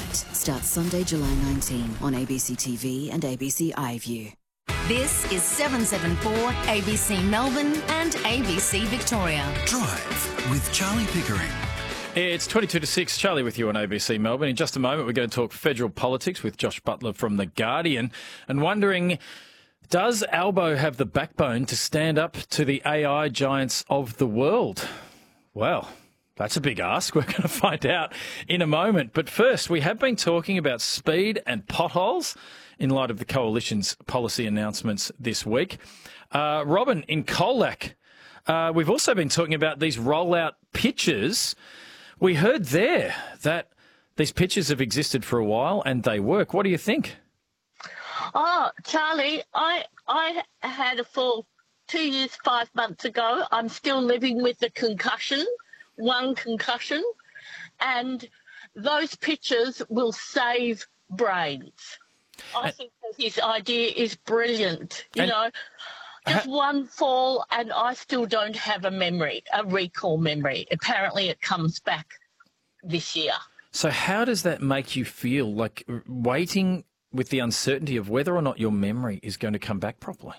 Impact starts Sunday, July 19 on ABC TV and ABC iView. This is 774 ABC Melbourne and ABC Victoria. Drive with Charlie Pickering. It's 22 to 6. Charlie with you on ABC Melbourne. In just a moment, we're going to talk federal politics with Josh Butler from The Guardian and wondering, does Albo have the backbone to stand up to the AI giants of the world? Well, that's a big ask. We're going to find out in a moment. But first, we have been talking about speed and potholes in light of the Coalition's policy announcements this week. Robin, in Colac, we've also been talking about these rollout pitches. We heard there that these pitches have existed for a while and they work. What do you think? Oh, Charlie, I had a fall 2 years, 5 months ago. I'm still living with the concussion, one concussion, and those pitches will save brains. I think that his idea is brilliant. Just one fall and I still don't have a recall memory. Apparently it comes back this year. So how does that make you feel, like waiting with the uncertainty of whether or not your memory is going to come back properly?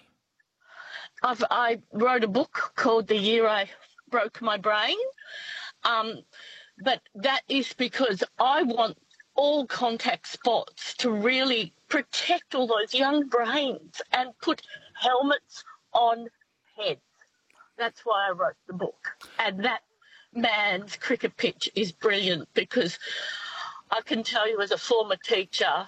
I wrote a book called The Year I Broke My Brain, but that is because I want all contact sports to really protect all those young brains and put helmets on heads. That's why I wrote the book. And that man's cricket pitch is brilliant because I can tell you as a former teacher,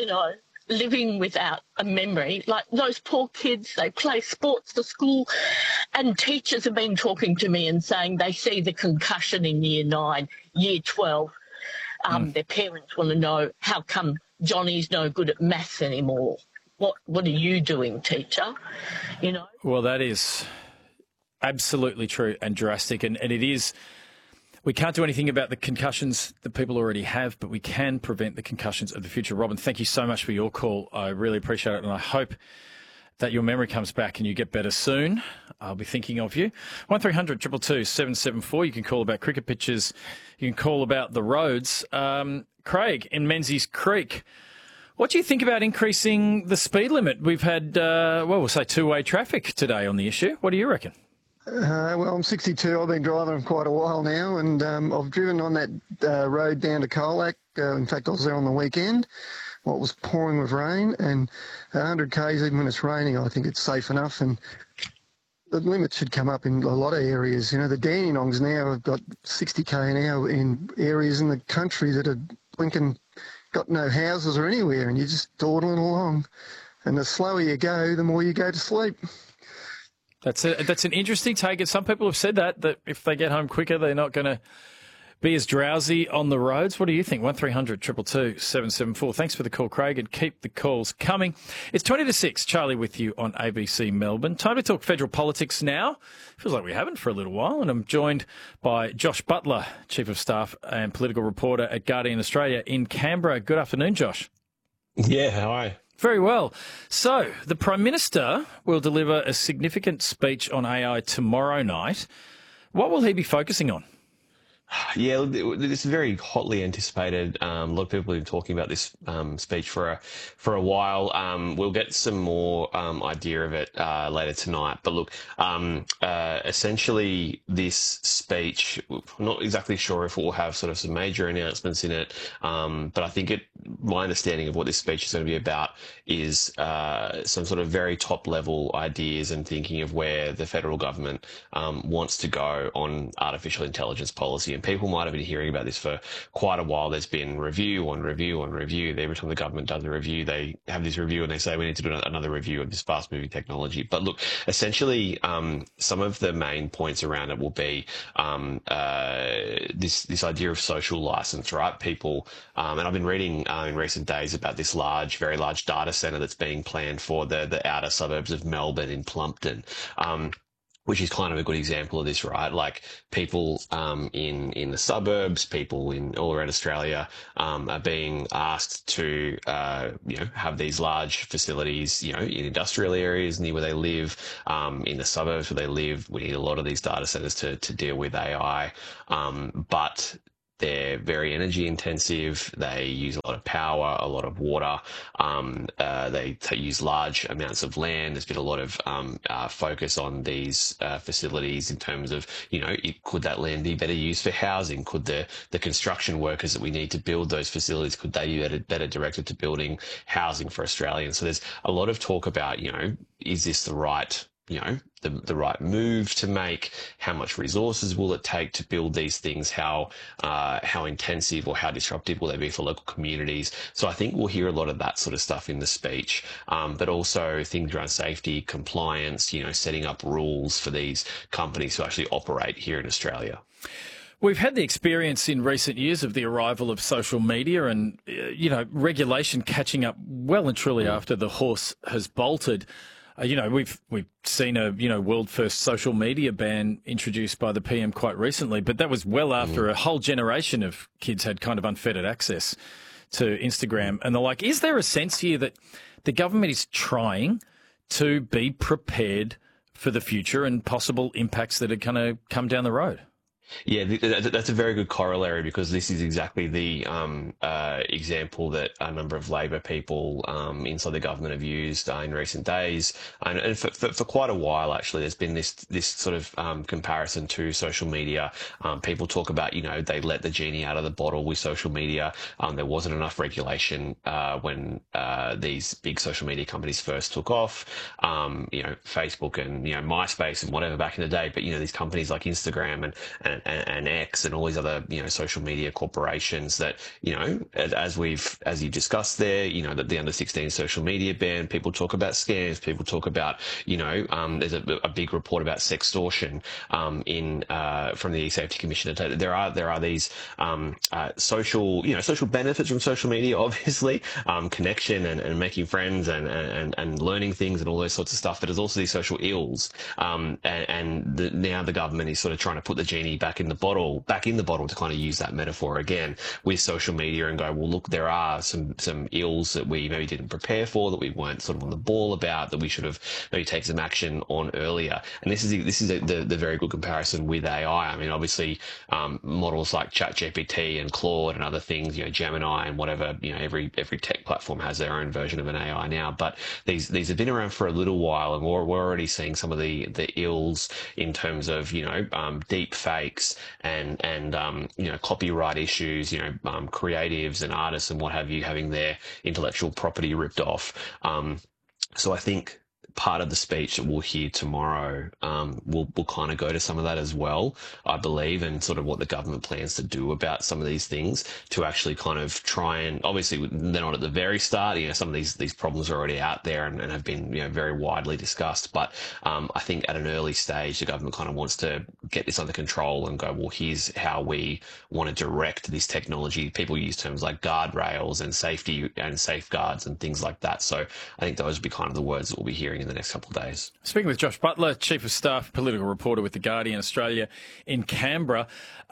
living without a memory, like those poor kids, they play sports to school and teachers have been talking to me and saying they see the concussion in year 9, year 12. Their parents want to know, how come Johnny's no good at maths anymore? What are you doing, teacher? Well, that is absolutely true and drastic. And it is, we can't do anything about the concussions that people already have, but we can prevent the concussions of the future. Robin, thank you so much for your call. I really appreciate it. And I hope that your memory comes back and you get better soon. I'll be thinking of you. 1300 222 774. You can call about cricket pitches. You can call about the roads. Craig in Menzies Creek. What do you think about increasing the speed limit? We've had, we'll say two-way traffic today on the issue. What do you reckon? I'm 62. I've been driving quite a while now, and I've driven on that road down to Colac. In fact, I was there on the weekend. Well, it was pouring with rain, and 100 k's, even when it's raining, I think it's safe enough. And the limit should come up in a lot of areas. The Dandenongs now have got 60 k an hour in areas in the country that are blinking, got no houses or anywhere, and you're just dawdling along. And the slower you go, the more you go to sleep. That's an interesting take. And some people have said that if they get home quicker, they're not going to be as drowsy on the roads. What do you think? 1300 222 774. Thanks for the call, Craig, and keep the calls coming. It's 20 to 6. Charlie with you on ABC Melbourne. Time to talk federal politics now. Feels like we haven't for a little while, and I'm joined by Josh Butler, Chief of Staff and Political Reporter at Guardian Australia in Canberra. Good afternoon, Josh. Yeah, how are you? Very well. So, the Prime Minister will deliver a significant speech on AI tomorrow night. What will he be focusing on? Yeah, this is very hotly anticipated. A lot of people have been talking about this speech for a while. We'll get some more idea of it later tonight. But look, essentially this speech, I'm not exactly sure if it will have sort of some major announcements in it, but I think my understanding of what this speech is going to be about is some sort of very top-level ideas and thinking of where the federal government wants to go on artificial intelligence policy. And people might have been hearing about this for quite a while. There's been review on review on review. Every time the government does a review, they have this review and they say we need to do another review of this fast-moving technology. But look, essentially, some of the main points around it will be this idea of social license, right? People, and I've been reading in recent days about this very large data centre that's being planned for the outer suburbs of Melbourne in Plumpton. Which is kind of a good example of this, right? Like people in the suburbs, people in all around Australia are being asked to have these large facilities, in industrial areas near where they live, in the suburbs where they live. We need a lot of these data centers to deal with AI, but They're very energy intensive. They use a lot of power, a lot of water. They use large amounts of land. There's been a lot of focus on these facilities in terms of, could that land be better used for housing? Could the construction workers that we need to build those facilities, could they be better directed to building housing for Australians? So there's a lot of talk about, is this the right the right move to make? How much resources will it take to build these things? How intensive or how disruptive will they be for local communities? So I think we'll hear a lot of that sort of stuff in the speech, but also things around safety, compliance, setting up rules for these companies to actually operate here in Australia. We've had the experience in recent years of the arrival of social media and, regulation catching up well and truly after the horse has bolted. We've seen a world first social media ban introduced by the PM quite recently, but that was well after a whole generation of kids had kind of unfettered access to Instagram and the like. Is there a sense here that the government is trying to be prepared for the future and possible impacts that are going to come down the road? Yeah, that's a very good corollary, because this is exactly the example that a number of Labor people inside the government have used in recent days, and for quite a while actually. There's been this sort of comparison to social media. People talk about they let the genie out of the bottle with social media. There wasn't enough regulation when these big social media companies first took off. Facebook and MySpace and whatever back in the day, but these companies like Instagram and X and all these other social media corporations that as you discussed there, that the under 16 social media ban, people talk about scams, people talk about there's a big report about sextortion from the E-Safety Commission. There are these social benefits from social media, obviously, connection and making friends and learning things and all those sorts of stuff, but there's also these social ills, now the government is sort of trying to put the genie back in the bottle to kind of use that metaphor again with social media and go, well, look, there are some ills that we maybe didn't prepare for, that we weren't sort of on the ball about, that we should have maybe taken some action on earlier. And this is the very good comparison with AI. I mean, obviously, models like ChatGPT and Claude and other things, Gemini and whatever, every tech platform has their own version of an AI now. But these have been around for a little while, and we're already seeing some of the ills in terms of deep fakes and copyright issues, creatives and artists and what have you having their intellectual property ripped off. So I think part of the speech that we'll hear tomorrow will kind of go to some of that as well, I believe, and sort of what the government plans to do about some of these things to actually kind of try and, obviously they're not at the very start, some of these problems are already out there and have been very widely discussed, but I think at an early stage the government kind of wants to get this under control and go, well, here's how we want to direct this technology. People use terms like guardrails and safety and safeguards and things like that, so I think those will be kind of the words that we'll be hearing in the next couple of days. Speaking with Josh Butler, Chief of Staff, political reporter with The Guardian Australia in Canberra.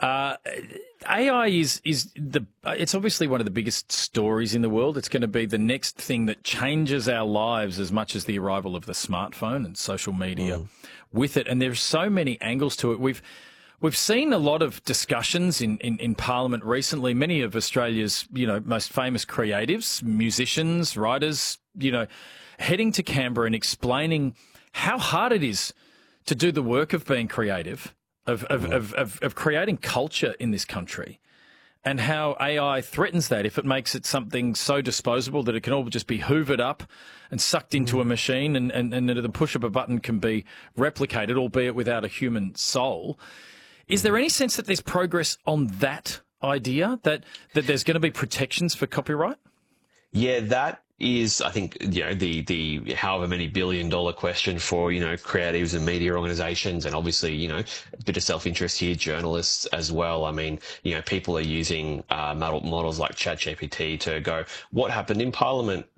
AI it's obviously one of the biggest stories in the world. It's going to be the next thing that changes our lives as much as the arrival of the smartphone and social media with it. And there's so many angles to it. We've seen a lot of discussions in Parliament recently. Many of Australia's, most famous creatives, musicians, writers, heading to Canberra and explaining how hard it is to do the work of being creative, of creating culture in this country, and how AI threatens that if it makes it something so disposable that it can all just be hoovered up and sucked into a machine and the push of a button can be replicated, albeit without a human soul. Is there any sense that there's progress on that idea, that there's going to be protections for copyright? Yeah, that is, I think, the however many $billion question for, creatives and media organizations, and obviously, a bit of self-interest here, journalists as well. I mean, people are using models like ChatGPT to go, what happened in Parliament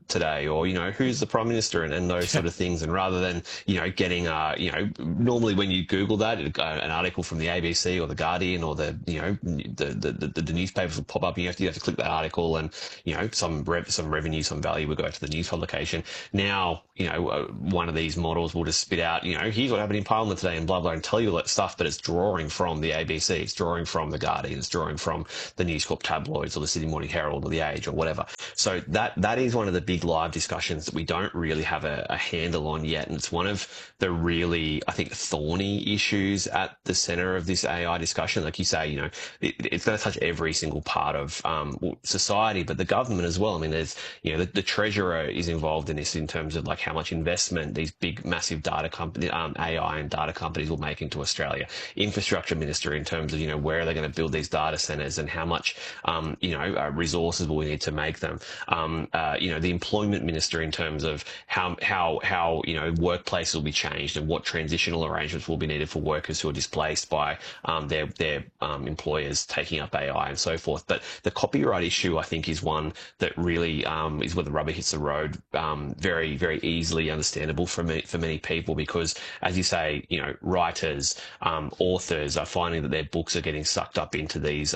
today, or, who's the Prime Minister, and those sort of things. And rather than, getting, normally when you Google that, an article from the ABC or the Guardian or the newspapers will pop up, and you have to click that article, and, some revenue, some value will go to the news publication. Now, one of these models will just spit out, here's what happened in Parliament today and blah, blah, and tell you all that stuff, but it's drawing from the ABC, it's drawing from the Guardian, it's drawing from the News Corp tabloids or the Sydney Morning Herald or the Age or whatever. So that is one of the big live discussions that we don't really have a handle on yet. And it's one of the really, I think, thorny issues at the center of this AI discussion. Like you say, it's going to touch every single part of society, but the government as well. I mean, there's, the Treasurer is involved in this in terms of like how much investment these big, massive data companies, AI and data companies will make into Australia. Infrastructure Minister in terms of, where are they going to build these data centers and how much, resources will we need to make them. The Employment Minister in terms of how workplaces will be changed and what transitional arrangements will be needed for workers who are displaced by their employers taking up AI and so forth. But the copyright issue, I think, is one that really is where the rubber hits the road. Very, very easily understandable for many people, because, as you say, writers, authors are finding that their books are getting sucked up into these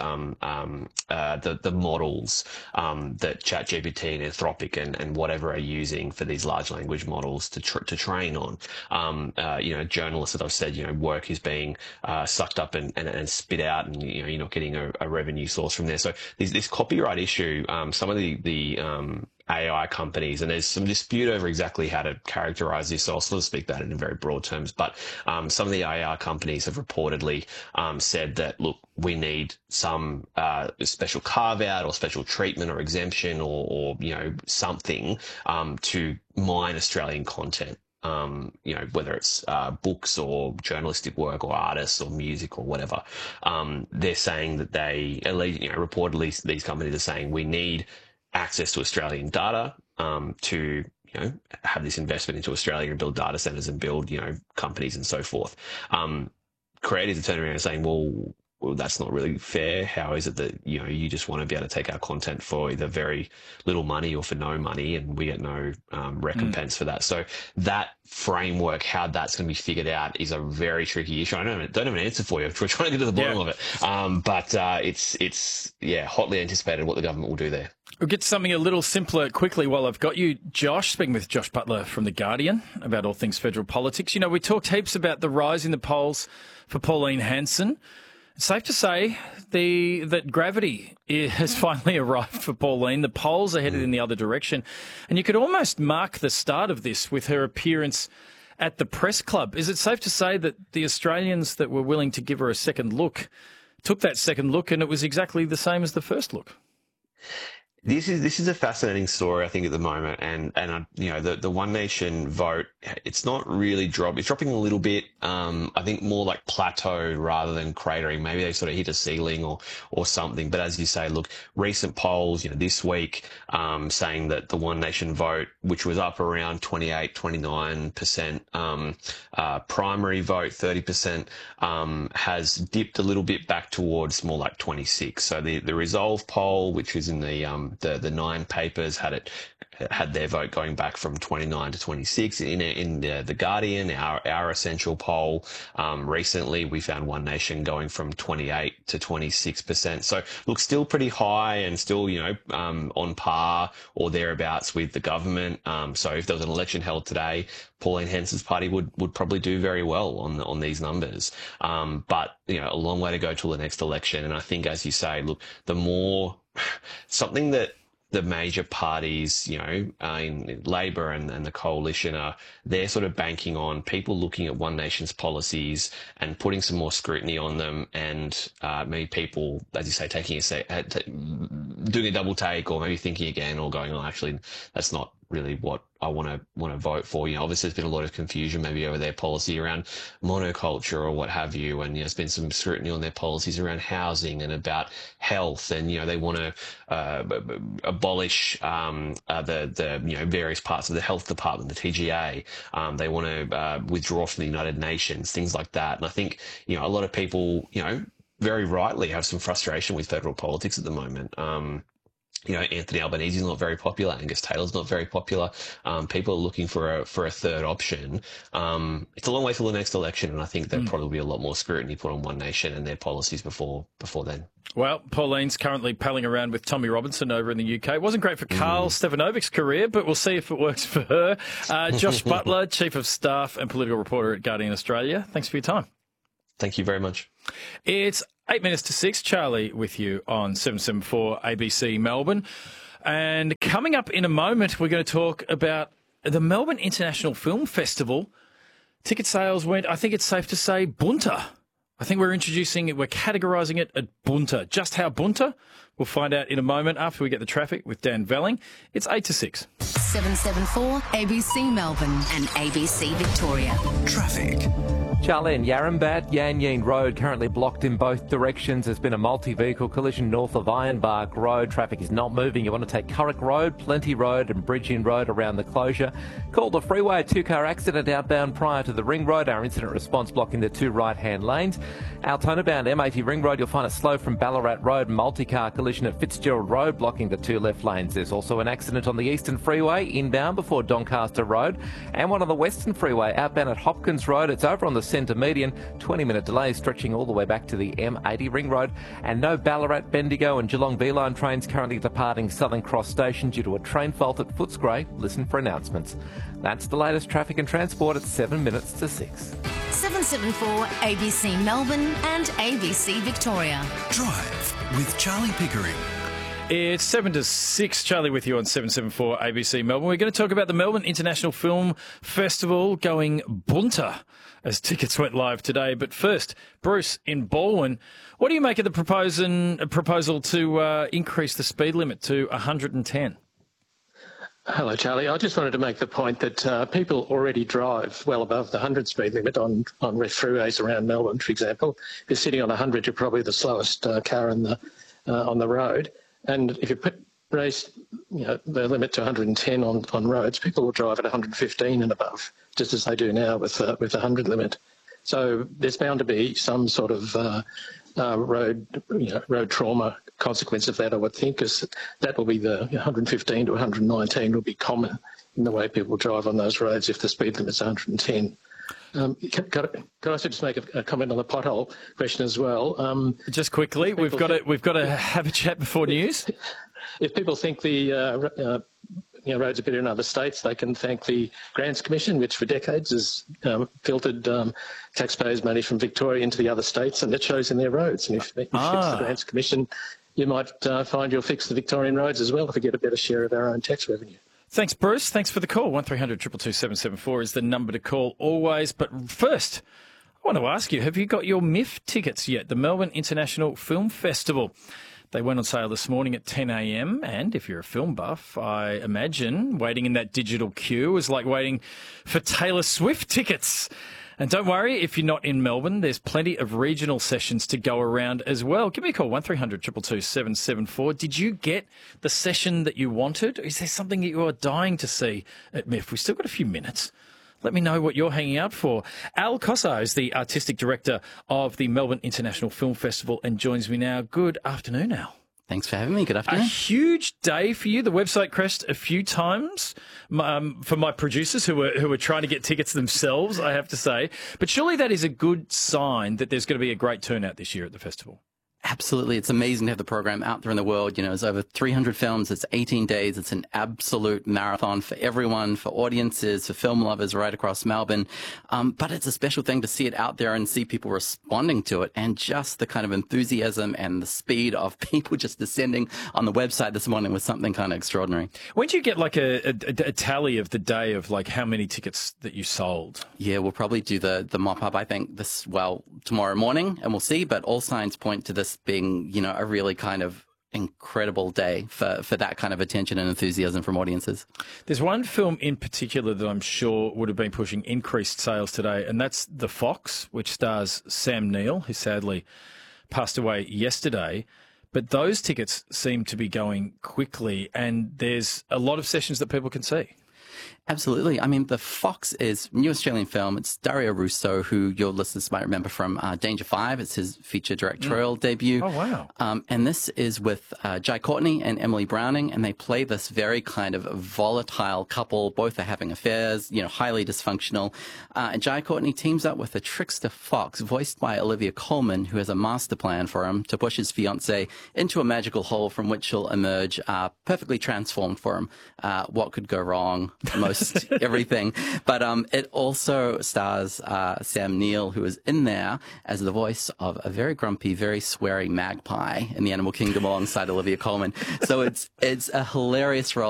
the models that ChatGPT and Anthropic and whatever are using for these large language models to train on. Journalists, as I've said, work is being sucked up and spit out, and you're not getting a revenue source from there. So this copyright issue, some of the AI companies, and there's some dispute over exactly how to characterize this, so I'll sort of speak that in very broad terms, but some of the AI companies have reportedly said that, look, we need some special carve-out or special treatment or exemption or something to mine Australian content. Whether it's books or journalistic work or artists or music or whatever. They're saying that reportedly these companies are saying we need access to Australian data to have this investment into Australia and build data centers and build companies and so forth. Creators are turning around and saying, well, that's not really fair. How is it that you just want to be able to take our content for either very little money or for no money, and we get no recompense for that? So that framework, how that's going to be figured out, is a very tricky issue. I don't have an answer for you. We're trying to get to the bottom of it, but it's hotly anticipated what the government will do there. We'll get to something a little simpler quickly while I've got you, Josh, speaking with Josh Butler from The Guardian about all things federal politics. We talked heaps about the rise in the polls for Pauline Hanson. It's safe to say that gravity has finally arrived for Pauline. The polls are headed in the other direction. And you could almost mark the start of this with her appearance at the press club. Is it safe to say that the Australians that were willing to give her a second look took that second look, and it was exactly the same as the first look? This is a fascinating story, I think, at the moment, and the One Nation vote, it's not really it's dropping a little bit. I think more like plateaued rather than cratering. Maybe they sort of hit a ceiling or something. But as you say, look, recent polls, this week, saying that the One Nation vote, which was up around 28-29%, primary vote 30%, has dipped a little bit back towards more like 26. So the Resolve poll, which was in the Nine papers, had their vote going back from 29 to 26. In the Guardian, our essential poll, recently we found One Nation going from 28 to 26%. So look, still pretty high and still, on par or thereabouts with the government. So if there was an election held today, Pauline Hanson's party would probably do very well on these numbers. But, a long way to go till the next election. And I think, as you say, look, the more something that the major parties, in Labor and the coalition they're sort of banking on people looking at One Nation's policies and putting some more scrutiny on them, and maybe people, as you say, doing a double take, or maybe thinking again, or going, oh, actually, that's not really what I want to vote for. Obviously there's been a lot of confusion maybe over their policy around monoculture or what have you, and there's been some scrutiny on their policies around housing and about health, and they want to abolish the various parts of the health department, the TGA. They want to withdraw from the United Nations, things like that. And I think a lot of people very rightly have some frustration with federal politics at the moment. Anthony Albanese is not very popular. Angus Taylor's not very popular. People are looking for a third option. It's a long way till the next election, and I think there'll probably be a lot more scrutiny put on One Nation and their policies before then. Well, Pauline's currently palling around with Tommy Robinson over in the UK. It wasn't great for Carl Stefanovic's career, but we'll see if it works for her. Josh Butler, Chief of Staff and Political Reporter at Guardian Australia. Thanks for your time. Thank you very much. It's 8 minutes to 6. Charlie with you on 774 ABC Melbourne. And coming up in a moment, we're going to talk about the Melbourne International Film Festival. Ticket sales went, I think it's safe to say, bunter. I think we're categorising it at bunter. Just how bunter? We'll find out in a moment after we get the traffic with Dan Velling. It's 8 to 6. 774 ABC Melbourne and ABC Victoria. Traffic. Charlie and Yarrambat, Yan Yean Road currently blocked in both directions. There's been a multi-vehicle collision north of Ironbark Road. Traffic is not moving. You want to take Currick Road, Plenty Road and Bridge Inn Road around the closure. Calder Freeway, a two-car accident outbound prior to the Ring Road. Our incident response blocking the two right-hand lanes. Altona bound M80 Ring Road, you'll find it slow from Ballarat Road. Multi-car collision at Fitzgerald Road blocking the two left lanes. There's also an accident on the Eastern Freeway inbound before Doncaster Road. And one on the Western Freeway outbound at Hopkins Road. It's over on the centre median. 20-minute delay stretching all the way back to the M80 Ring Road. And no Ballarat, Bendigo and Geelong V-Line trains currently departing Southern Cross Station due to a train fault at Footscray. Listen for announcements. That's the latest traffic and transport at 7 minutes to 6. 774 ABC Melbourne and ABC Victoria. Drive with Charlie Pickering. It's 7 to 6. Charlie with you on 774 ABC Melbourne. We're going to talk about the Melbourne International Film Festival going bunter as tickets went live today. But first, Bruce in Baldwin, what do you make of the proposal to increase the speed limit to 110? Hello, Charlie. I just wanted to make the point that people already drive well above the 100 speed limit on freeways around Melbourne, for example. If you're sitting on 100, you're probably the slowest car on the road. And if you raise the limit to 110 on roads, people will drive at 115 and above, just as they do now with the 100 limit. So there's bound to be some sort of road trauma consequence of that, I would think, because that will be the 115 to 119 will be common in the way people drive on those roads if the speed limit's 110. Could I also just make a comment on the pothole question as well? Just quickly, we've got to have a chat before news. If people think the roads are better in other states, they can thank the Grants Commission, which for decades has filtered taxpayers' money from Victoria into the other states, and it shows in their roads. And if you fix the Grants Commission, you might find you'll fix the Victorian roads as well if we get a better share of our own tax revenue. Thanks, Bruce. Thanks for the call. 1300 222 774 is the number to call always. But first, I want to ask you, have you got your MIF tickets yet? The Melbourne International Film Festival. They went on sale this morning at 10 a.m. And if you're a film buff, I imagine waiting in that digital queue is like waiting for Taylor Swift tickets. And don't worry, if you're not in Melbourne, there's plenty of regional sessions to go around as well. Give me a call, 1300 222 774. Did you get the session that you wanted? Is there something that you are dying to see at MIF? We've still got a few minutes. Let me know what you're hanging out for. Al Cossar is the Artistic Director of the Melbourne International Film Festival and joins me now. Good afternoon, Al. Thanks for having me. Good afternoon. A huge day for you. The website crashed a few times for my producers who were trying to get tickets themselves, I have to say. But surely that is a good sign that there's going to be a great turnout this year at the festival. Absolutely. It's amazing to have the program out there in the world. It's over 300 films. It's 18 days. It's an absolute marathon for everyone, for audiences, for film lovers right across Melbourne. But it's a special thing to see it out there and see people responding to it, and just the kind of enthusiasm and the speed of people just descending on the website this morning was something kind of extraordinary. When do you get like a tally of the day of like how many tickets that you sold? Yeah, we'll probably do the mop up, I think, tomorrow morning, and we'll see. But all signs point to this being, a really kind of incredible day for that kind of attention and enthusiasm from audiences. There's one film in particular that I'm sure would have been pushing increased sales today, and that's The Fox, which stars Sam Neill, who sadly passed away yesterday. But those tickets seem to be going quickly, and there's a lot of sessions that people can see. Absolutely. I mean, The Fox is a new Australian film. It's Dario Russo, who your listeners might remember from Danger 5. It's his feature directorial debut. Oh, wow. And this is with Jai Courtney and Emily Browning, and they play this very kind of volatile couple. Both are having affairs, highly dysfunctional. And Jai Courtney teams up with a trickster fox, voiced by Olivia Colman, who has a master plan for him to push his fiancée into a magical hole from which she'll emerge perfectly transformed for him. What could go wrong? Most everything. But it also stars Sam Neill, who is in there as the voice of a very grumpy, very sweary magpie in the Animal Kingdom alongside Olivia Colman. So it's a hilarious role.